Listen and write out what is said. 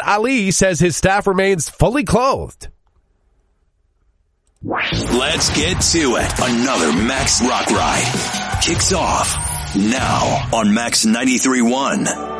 Ali says his staff remains fully clothed. Let's get to it. Another Max Rock Ride kicks off now on Max 93.1.